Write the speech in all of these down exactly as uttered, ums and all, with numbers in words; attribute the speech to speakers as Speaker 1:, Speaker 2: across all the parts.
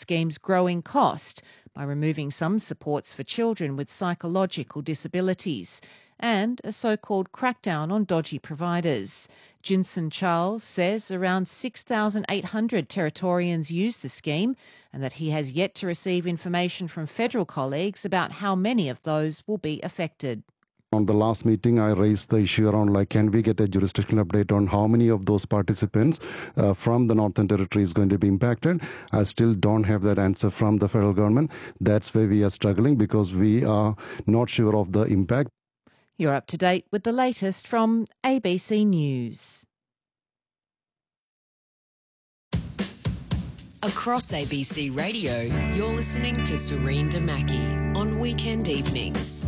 Speaker 1: scheme's growing cost by removing some supports for children with psychological disabilities and a so-called crackdown on dodgy providers. Jinson Charles says around six thousand eight hundred Territorians use the scheme and that he has yet to receive information from federal colleagues about how many of those will be affected.
Speaker 2: On the last meeting, I raised the issue around, like, can we get a jurisdictional update on how many of those participants uh, from the Northern Territory is going to be impacted? I still don't have that answer from the federal government. That's where we are struggling because we are not sure of the impact.
Speaker 1: You're up to date with the latest from A B C News.
Speaker 3: Across A B C Radio, you're listening to Serene Damaki on weekend evenings.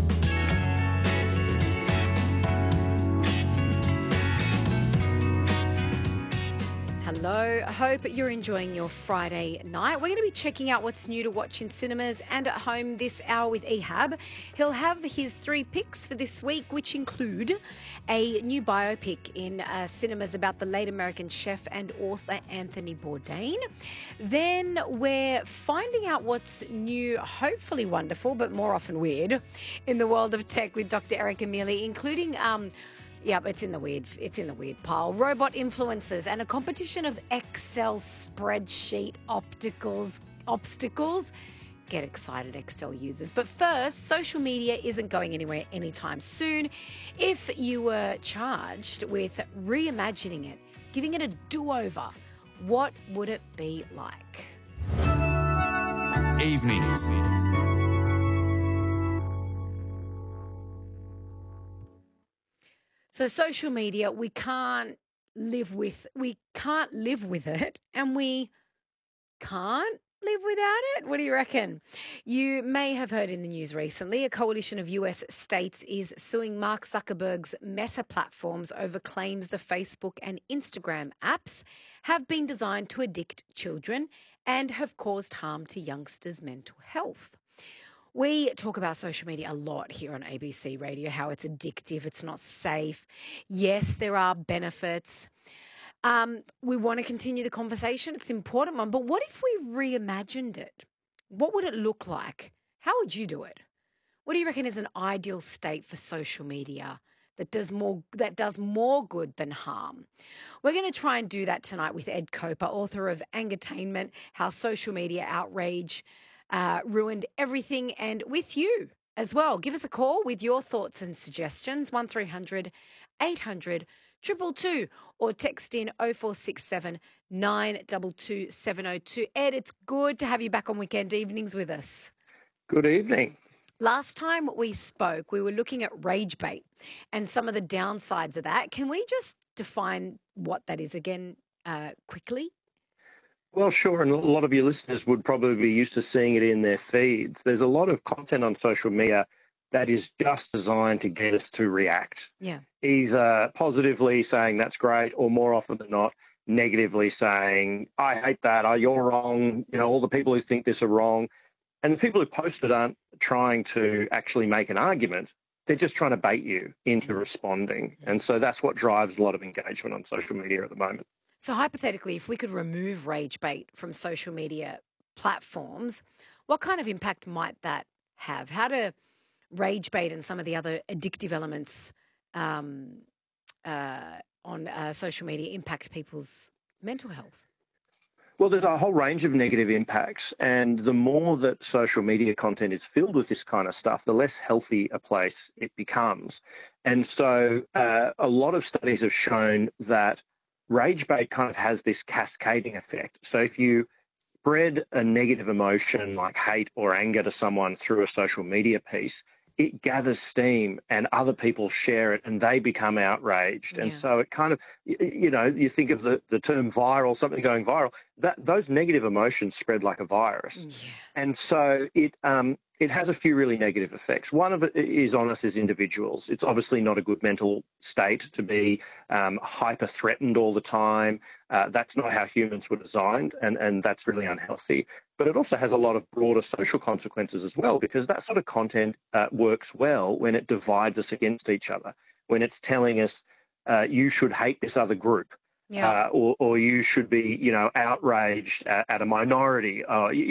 Speaker 4: Hello, I hope you're enjoying your Friday night. We're going to be checking out what's new to watch in cinemas and at home this hour with Ehab. He'll have his three picks for this week, which include a new biopic in uh, cinemas about the late American chef and author Anthony Bourdain. Then we're finding out what's new, hopefully wonderful, but more often weird, in the world of tech with Doctor Eric Emili, including... Um, Yep, it's in the weird. It's in the weird pile. Robot influencers and a competition of Excel spreadsheet opticals obstacles. Get excited, Excel users. But first, social media isn't going anywhere anytime soon. If you were charged with reimagining it, giving it a do-over, what would it be like?
Speaker 5: Evenings.
Speaker 4: So social media, we can't live with, we can't live with it, and we can't live without it. What do you reckon? You may have heard in the news recently, a coalition of U S states is suing Mark Zuckerberg's Meta platforms over claims the Facebook and Instagram apps have been designed to addict children and have caused harm to youngsters' mental health. We talk about social media a lot here on A B C Radio, how it's addictive, it's not safe. Yes, there are benefits. Um, we want to continue the conversation. It's an important one. But what if we reimagined it? What would it look like? How would you do it? What do you reckon is an ideal state for social media that does more that does more good than harm? We're going to try and do that tonight with Ed Coper, author of Angatainment, How Social Media Outrage Uh, ruined everything, and with you as well. Give us a call with your thoughts and suggestions, one three hundred eight hundred two two two, or text in oh four six seven nine two two seven oh two. Ed, it's good to have you back on Weekend Evenings with us.
Speaker 6: Good evening.
Speaker 4: Last time we spoke, we were looking at rage bait and some of the downsides of that. Can we just define what that is again uh, quickly?
Speaker 6: Well, sure, and a lot of your listeners would probably be used to seeing it in their feeds. There's a lot of content on social media that is just designed to get us to react.
Speaker 4: Yeah.
Speaker 6: Either positively saying that's great, or more often than not, negatively saying, I hate that, oh, you're wrong, you know, all the people who think this are wrong. And the people who post it aren't trying to actually make an argument. They're just trying to bait you into responding. And so that's what drives a lot of engagement on social media at the moment.
Speaker 4: So hypothetically, if we could remove rage bait from social media platforms, what kind of impact might that have? How do rage bait and some of the other addictive elements um, uh, on uh, social media impact people's mental health?
Speaker 6: Well, there's a whole range of negative impacts, and the more that social media content is filled with this kind of stuff, the less healthy a place it becomes. And so uh, a lot of studies have shown that rage bait kind of has this cascading effect. So if you spread a negative emotion like hate or anger to someone through a social media piece, it gathers steam and other people share it and they become outraged. Yeah. And so it kind of, you know, you think of the, the term viral, something going viral, that those negative emotions spread like a virus. Yeah. And so it um, it has a few really negative effects. One of it is on us as individuals. It's obviously not a good mental state to be um, hyper-threatened all the time. Uh, that's not how humans were designed, and, and that's really unhealthy. But it also has a lot of broader social consequences as well, because that sort of content uh, works well when it divides us against each other, when it's telling us uh, you should hate this other group. Yeah. Uh, or, or you should be, you know, outraged at, at a minority. Uh,